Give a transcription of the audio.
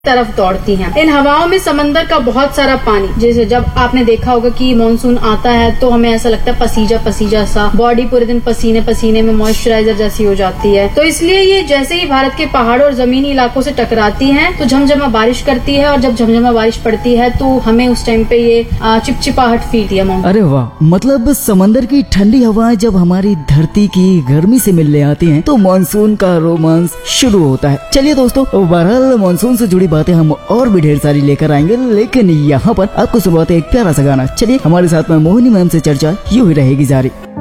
तरफ दौड़ती हैं। इन हवाओं में समंदर का बहुत सारा पानी, जैसे जब आपने देखा होगा कि मॉनसून आता है तो हमें ऐसा लगता है पसीजा पसीजा सा, बॉडी पूरे दिन पसीने पसीने में मॉइस्चराइजर जैसी हो जाती है। तो इसलिए ये जैसे ही भारत के पहाड़ों और जमीनी इलाकों से टकराती हैं तो झमझमा बारिश करती है, और जब झमझमा बारिश पड़ती है तो हमें उस टाइम पे ये चिपचिपाहट फील होती है। अरे वाह, मतलब समंदर की ठंडी हवाएं जब हमारी धरती की गर्मी से मिलने आती हैं तो मानसून का रोमांस शुरू होता है। चलिए दोस्तों, बहरहाल मानसून से जुड़ी बातें हम और भी ढेर सारी लेकर आएंगे, लेकिन यहाँ पर आपको शुरुआत एक प्यारा सा गाना। चलिए हमारे साथ में मोहिनी मैम से चर्चा यूं ही रहेगी जारी।